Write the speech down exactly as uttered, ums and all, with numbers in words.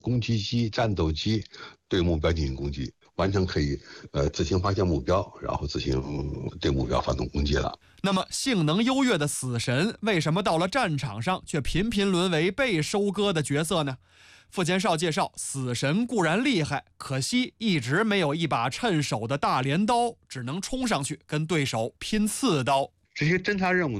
攻击机、战斗机对目标进行攻击，完全可以呃自行发现目标，然后自行对目标发动攻击了。 那么，性能优越的死神为什么到了战场上却频频沦为被收割的角色呢？傅前哨介绍，死神固然厉害，可惜一直没有一把趁手的大镰刀，只能冲上去跟对手拼刺刀。 这些侦察任务